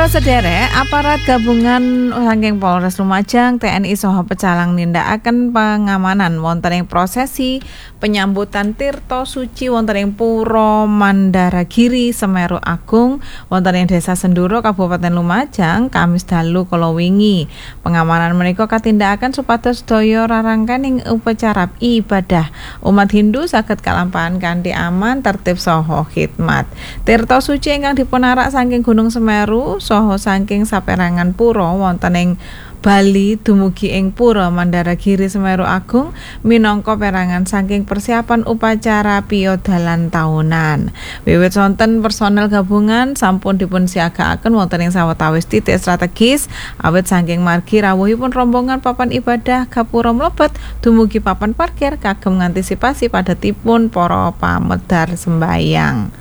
Para sederek, aparat gabungan saking Polres Lumajang, TNI saha Pecalang nindakaken pengamanan wonten ing prosesi penyambutan Tirta Suci wonten ing Pura Mandaragiri Semeru Agung wonten ing Desa Senduro Kabupaten Lumajang Kamis dalu kala wingi. Pengamanan menika katindakaken supados sedaya rarangkaning upacara ibadah umat Hindu saged kalampahan kanthi aman, tertib saha khidmat. Tirta Suci ingkang dipunarak saking Gunung Semeru saha saking saperangan pura wonten ing Bali dumugi ing Pura Mandaragiri Semeru Agung minangka perangan saking persiapan upacara piyadalan tahunan. Wiwit sonten personel gabungan sampun dipun siagakaken wonten ing sawetawis titik strategis awit saking margi rawuhipun rombongan papan ibadah gapura mlebet dumugi papan parkir kagem ngantisipasi padetipun para pamedhar sembayang.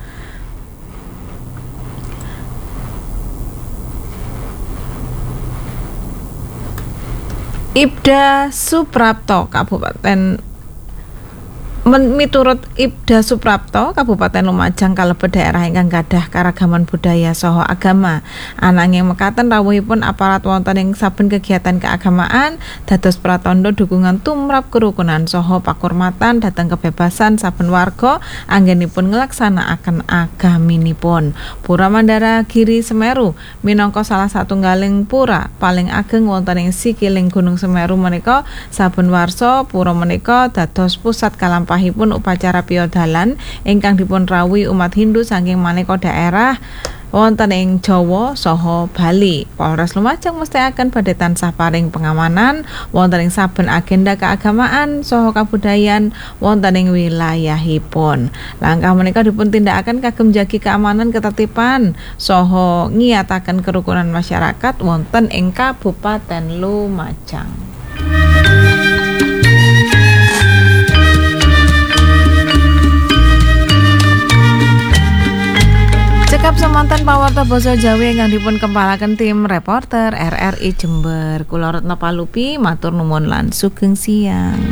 Ibda Suprapto Kabupaten Miturut Ibda Suprapto, Kabupaten Lumajang kalebet daerah ingkang gadah karagaman budaya saha agama. Ananging mekaten rawuhipun aparat wonten ing saben kegiatan keagamaan dados pratandha dukungan tumrap kerukunan saha pakurmatan dhateng kebebasan saben warga anggenipun nglaksanakaken agaminipun. Pura Mandaragiri Semeru minangka salah satunggaling pura paling ageng wonten ing sikiling Gunung Semeru menika saben warsa pura menika dados pusat kalampahipun upacara piyadalan ingkang dipun rawuhi umat Hindu saking maneka daerah wonten ing Jawa saha Bali. Polres Lumajang mesthekaken badhe tansah paring pengamanan wonten ing saben agenda keagamaan saha kabudayan wonten ing wilayahipun. Langkah menika dipun tindakaken kagem njagi keamanan ketertiban saha ngiyataken kerukunan masyarakat wonten ing Kabupaten Lumajang. Cekap semanten pawarta basa Jawi ingkang dipun kempalaken tim reporter RRI Jember. Kula Retno Palupi matur nuwun lan sugeng siang.